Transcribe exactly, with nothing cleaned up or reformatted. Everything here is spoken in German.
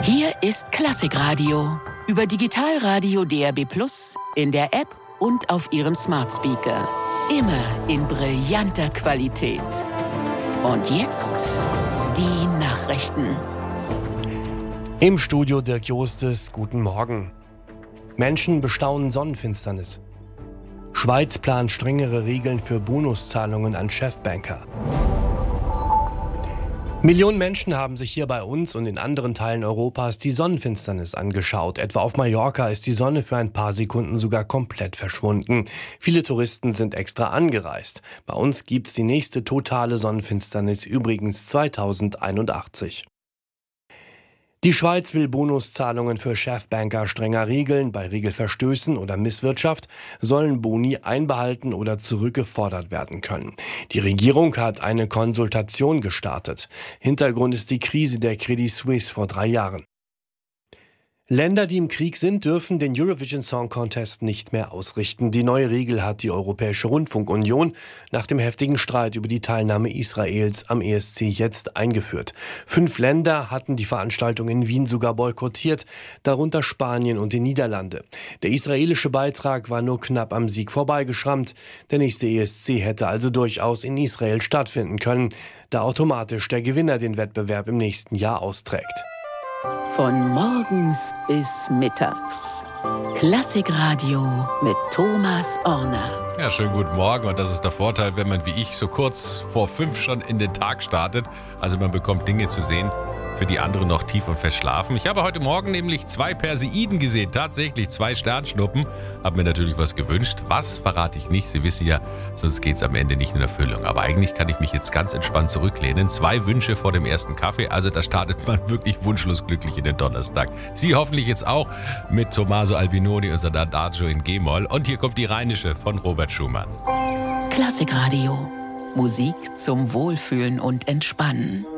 Hier ist Klassikradio über Digitalradio D A B plus, in der App und auf Ihrem Smart Speaker. Immer in brillanter Qualität. Und jetzt die Nachrichten. Im Studio Dirk Jostes, guten Morgen. Menschen bestaunen Sonnenfinsternis. Schweiz plant strengere Regeln für Bonuszahlungen an Chefbanker. Millionen Menschen haben sich hier bei uns und in anderen Teilen Europas die Sonnenfinsternis angeschaut. Etwa auf Mallorca ist die Sonne für ein paar Sekunden sogar komplett verschwunden. Viele Touristen sind extra angereist. Bei uns gibt's die nächste totale Sonnenfinsternis übrigens zweitausendeinundachtzig. Die Schweiz will Bonuszahlungen für Chefbanker strenger regeln. Bei Regelverstößen oder Misswirtschaft sollen Boni einbehalten oder zurückgefordert werden können. Die Regierung hat eine Konsultation gestartet. Hintergrund ist die Krise der Credit Suisse vor drei Jahren. Länder, die im Krieg sind, dürfen den Eurovision Song Contest nicht mehr ausrichten. Die neue Regel hat die Europäische Rundfunkunion nach dem heftigen Streit über die Teilnahme Israels am E S C jetzt eingeführt. Fünf Länder hatten die Veranstaltung in Wien sogar boykottiert, darunter Spanien und die Niederlande. Der israelische Beitrag war nur knapp am Sieg vorbeigeschrammt. Der nächste E S C hätte also durchaus in Israel stattfinden können, da automatisch der Gewinner den Wettbewerb im nächsten Jahr austrägt. Von morgens bis mittags. Klassikradio mit Thomas Orner. Ja, schönen guten Morgen. Und das ist der Vorteil, wenn man wie ich so kurz vor fünf schon in den Tag startet. Also man bekommt Dinge zu sehen, für die anderen noch tief und fest schlafen. Ich habe heute Morgen nämlich zwei Perseiden gesehen. Tatsächlich zwei Sternschnuppen. Habe mir natürlich was gewünscht. Was, verrate ich nicht. Sie wissen ja, sonst geht es am Ende nicht in Erfüllung. Aber eigentlich kann ich mich jetzt ganz entspannt zurücklehnen. Zwei Wünsche vor dem ersten Kaffee. Also da startet man wirklich wunschlos glücklich in den Donnerstag. Sie hoffentlich jetzt auch mit Tommaso Albinoni und sein Adagio in G-Moll. Und hier kommt die Rheinische von Robert Schumann. Klassikradio. Musik zum Wohlfühlen und Entspannen.